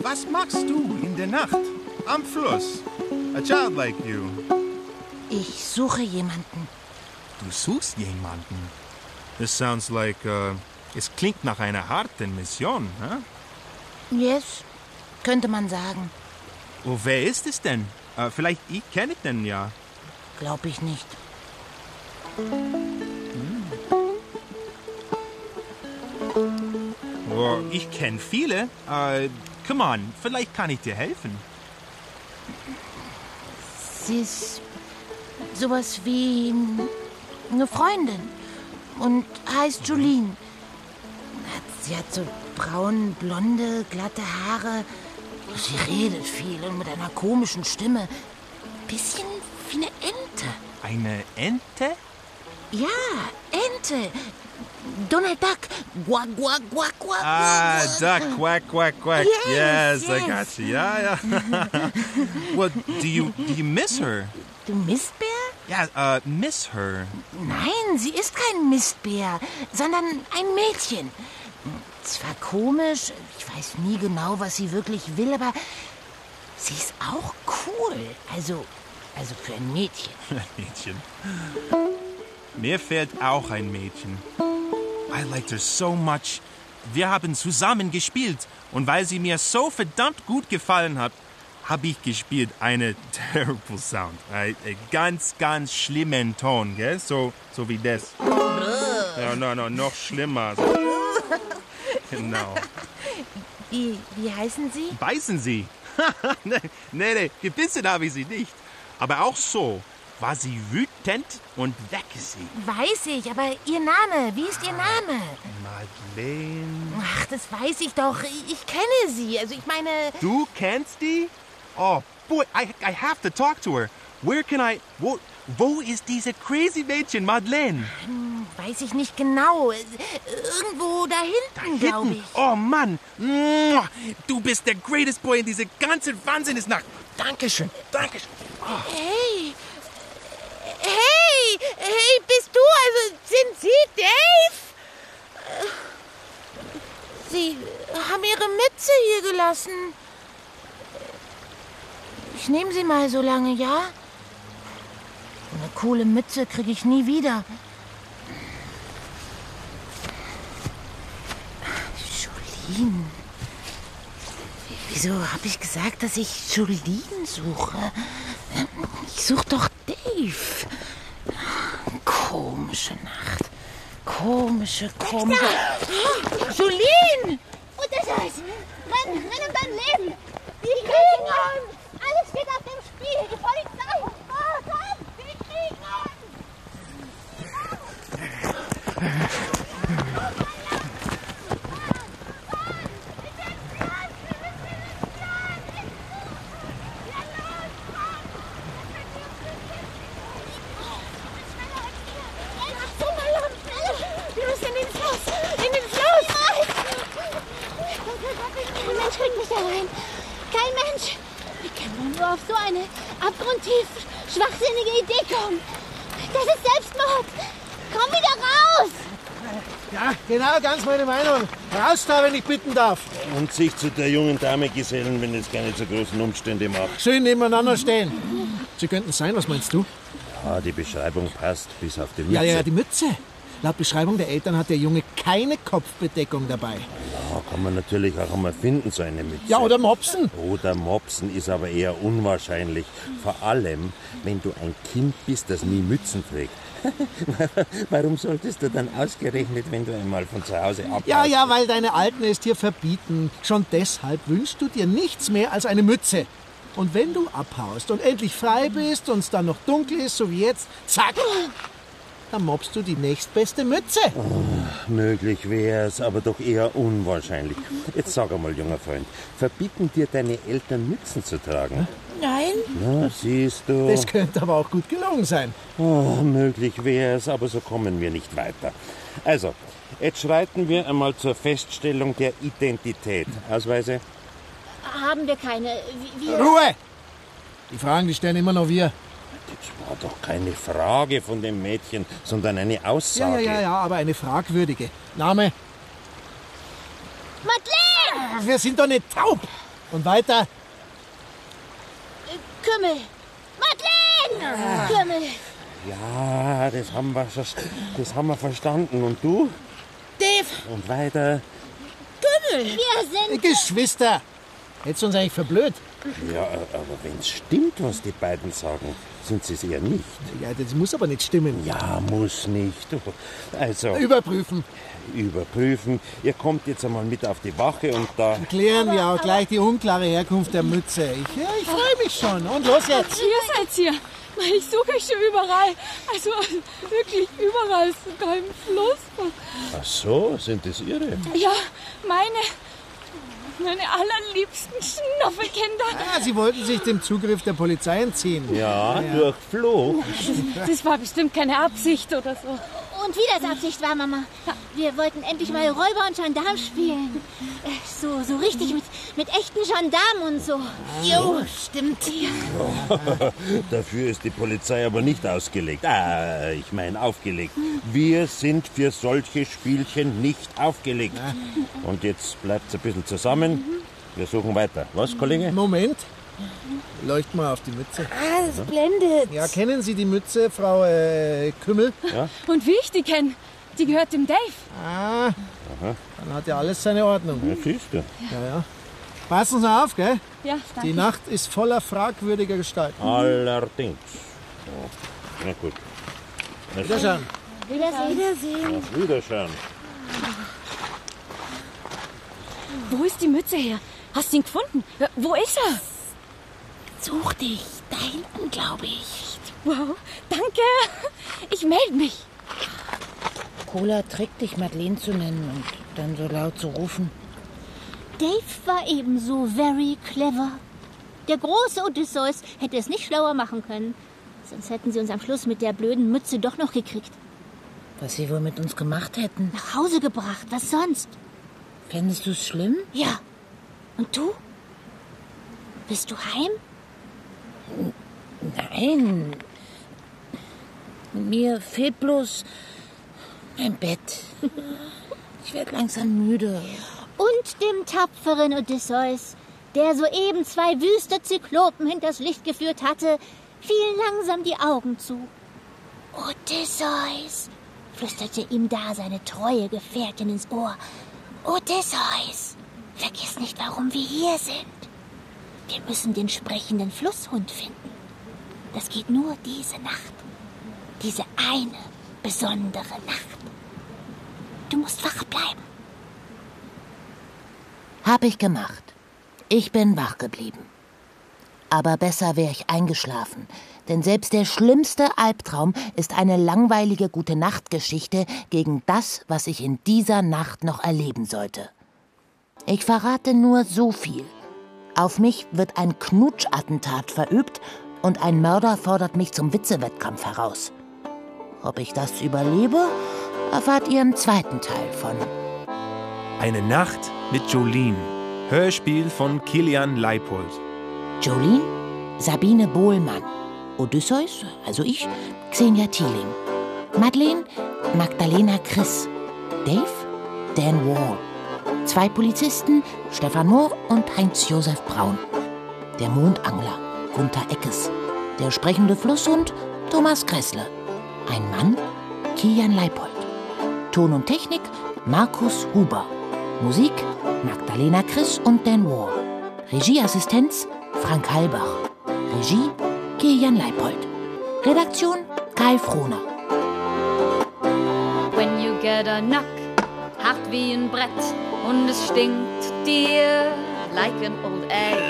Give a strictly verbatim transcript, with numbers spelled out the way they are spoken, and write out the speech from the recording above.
Was machst du in der Nacht am Fluss? A child like you. Ich suche jemanden. Du suchst jemanden? This sounds like, uh, es klingt nach einer harten Mission, huh? Yes, könnte man sagen. Oh, wer ist es denn? Uh, vielleicht ich kenne den ja. Glaub ich nicht. Hm. Oh, ich kenne viele. Uh, come on, vielleicht kann ich dir helfen. Sie ist sowas wie eine Freundin und heißt Jolene. Sie hat so braun, blonde, glatte Haare. Sie redet viel und mit einer komischen Stimme. Bisschen wie eine Ente. Eine Ente? Ja, Ente. Donald Duck. Quack, quack, quack, quack. Ah, duck, quack, quack, quack. Yes, yes, yes. I got you. Ja, ja. Well, do you, do you miss her? Du Mistbär? Ja, uh, miss her. Nein, sie ist kein Mistbär, sondern ein Mädchen. Zwar komisch, ich weiß nie genau, was sie wirklich will, aber sie ist auch cool. Also, also für ein Mädchen. Mädchen. Mir fehlt auch ein Mädchen. I liked her so much. Wir haben zusammen gespielt. Und weil sie mir so verdammt gut gefallen hat, habe ich gespielt eine terrible Sound. Ein ganz, ganz schlimmen Ton, gell? So, so wie das. Ja, no, no, noch schlimmer. Genau. Wie, wie heißen Sie? Beißen Sie? nee, nee, nee, gebissen habe ich sie nicht. Aber auch so war sie wütend und weg ist sie. Weiß ich, aber Ihr Name, wie ist Ihr Name? Madeleine. Ach, das weiß ich doch. Ich, ich kenne Sie. Also ich meine... Du kennst die? Oh, boy, I, I have to talk to her. Where can I... Wo, wo ist diese crazy Mädchen, Madeleine? Hm, weiß ich nicht genau. Irgendwo da hinten, glaube ich. Oh, Mann. Du bist der greatest boy in dieser ganzen Wahnsinnsnacht. Dankeschön, Dankeschön. Oh. Hey... Hey, hey, bist du, also sind Sie Dave? Sie haben Ihre Mütze hier gelassen. Ich nehme sie mal so lange, ja? Eine coole Mütze kriege ich nie wieder. Jolene. Wieso habe ich gesagt, dass ich Jolene suche? Ich suche doch Dave. Komische Nacht. Komische, komische... Jolene! Unterscheiß! Renn, renn um dein Leben! Die kriegen uns! Alles steht auf dem Spiel! Die Polizei! Oh Gott! Die kriegen uns! Kein Mensch! Wie kann man nur auf so eine abgrundtief schwachsinnige Idee kommen? Das ist Selbstmord! Komm wieder raus! Ja, genau, ganz meine Meinung. Raus da, wenn ich bitten darf. Und sich zu der jungen Dame gesellen, wenn es keine so großen Umstände macht. Schön nebeneinander stehen. Sie könnten sein, was meinst du? Ja, die Beschreibung passt, bis auf die Mütze. Ja, ja, die Mütze. Laut Beschreibung der Eltern hat der Junge keine Kopfbedeckung dabei. Ja, kann man natürlich auch einmal finden, so eine Mütze. Ja, oder Mopsen. Oder Mopsen ist aber eher unwahrscheinlich. Vor allem, wenn du ein Kind bist, das nie Mützen trägt. Warum solltest du dann ausgerechnet, wenn du einmal von zu Hause abhaust? Ja, ja, weil deine Alten es dir verbieten. Schon deshalb wünschst du dir nichts mehr als eine Mütze. Und wenn du abhaust und endlich frei bist und es dann noch dunkel ist, so wie jetzt, zack, dann mobst du die nächstbeste Mütze. Oh, möglich wär's, aber doch eher unwahrscheinlich. Jetzt sag einmal, junger Freund, verbieten dir deine Eltern Mützen zu tragen? Nein. Na, siehst du. Das könnte aber auch gut gelungen sein. Oh, möglich wär's, aber so kommen wir nicht weiter. Also, jetzt schreiten wir einmal zur Feststellung der Identität. Ausweise? Haben wir keine. Wir Ruhe! Die Fragen, die stellen immer noch wir. Das war doch keine Frage von dem Mädchen, sondern eine Ja, Aussage. ja, ja, ja, aber eine fragwürdige. Name? Madeleine! Wir sind doch nicht taub. Und weiter. Kümmel. Madeleine! Kümmel. Ja, das haben wir, schon- das haben wir verstanden. Und du? Dave! Und weiter. Kümmel! Wir sind... Geschwister. Hättest du uns eigentlich verblöd? Ja, aber wenn es stimmt, was die beiden sagen, sind sie es eher nicht. Ja, das muss aber nicht stimmen. Ja, muss nicht. Also, Überprüfen. überprüfen. Ihr kommt jetzt einmal mit auf die Wache und da... Klären wir auch gleich die unklare Herkunft der Mütze. Ich, ja, ich freue mich schon. Und los jetzt. Ihr seid hier. Ich suche euch schon überall. Also wirklich überall, sogar im Fluss. Ach so, sind das Ihre? Ja, meine, meine allerliebsten Schnuffelkinder. Ah, Sie wollten sich dem Zugriff der Polizei entziehen. Ja, durch Flucht. Das war bestimmt keine Absicht oder so. Und wie das Absicht war, Mama. Wir wollten endlich mal Räuber und Gendarm spielen. Äh, So, so richtig mit, mit echten Gendarmen und so. Jo, stimmt. Dafür ist die Polizei aber nicht ausgelegt. Ah, ich meine aufgelegt. Wir sind für solche Spielchen nicht aufgelegt. Und jetzt bleibt ein bisschen zusammen. Wir suchen weiter. Was, Kollege? Moment. Leucht mal auf die Mütze. Ah, es blendet. Ja, kennen Sie die Mütze, Frau äh, Kümmel? Und wie ich die kenne, die gehört dem Dave. Ah, dann hat ja alles seine Ordnung. Ja, siehst du. Ja, ja. Passen Sie auf, gell? Ja, danke. Die Nacht ist voller fragwürdiger Gestalten. Allerdings. Oh, na gut. Na, Wiederschauen. Wiedersehen. auf Wiederschauen. Wo ist die Mütze her? Hast du ihn gefunden? Wo ist er? Such dich. Da hinten, glaube ich. Wow, danke. Ich melde mich. Cola trägt dich, Madeleine zu nennen und dann so laut zu rufen. Dave war ebenso very clever. Der große Odysseus hätte es nicht schlauer machen können. Sonst hätten sie uns am Schluss mit der blöden Mütze doch noch gekriegt. Was sie wohl mit uns gemacht hätten. Nach Hause gebracht, was sonst? Fändest du es schlimm? Ja. Und du? Bist du heim? Nein. Mir fehlt bloß mein Bett. Ich werde langsam müde. Und dem tapferen Odysseus, der soeben zwei wüste Zyklopen hinters Licht geführt hatte, fielen langsam die Augen zu. Odysseus, flüsterte ihm da seine treue Gefährtin ins Ohr. Odysseus, vergiss nicht, warum wir hier sind. Wir müssen den sprechenden Flusshund finden. Das geht nur diese Nacht. Diese eine besondere Nacht. Du musst wach bleiben. Hab ich gemacht. Ich bin wach geblieben. Aber besser wäre ich eingeschlafen, denn selbst der schlimmste Albtraum ist eine langweilige Gute-Nacht-Geschichte gegen das, was ich in dieser Nacht noch erleben sollte. Ich verrate nur so viel. Auf mich wird ein Knutschattentat verübt und ein Mörder fordert mich zum Witzewettkampf heraus. Ob ich das überlebe, erfahrt ihr im zweiten Teil von Eine Nacht mit Jolene. Hörspiel von Kilian Leipold. Jolene, Sabine Bohlmann. Odysseus, also ich, Xenia Thieling. Madeleine, Magdalena Kriss. Dave, Dan Wall. Zwei Polizisten, Stefan Mohr und Heinz-Josef Braun. Der Mondangler, Gunther Eckes. Der sprechende Flusshund, Thomas Kressle. Ein Mann, Kilian Leipold. Ton und Technik, Markus Huber. Musik, Magdalena Kriss und Dan Wall. Regieassistenz, Frank Halbach. Regie, Kilian Leipold. Redaktion, Kai Frohner. When you get a knock, hart wie ein Brett und es stinkt dir like an old egg.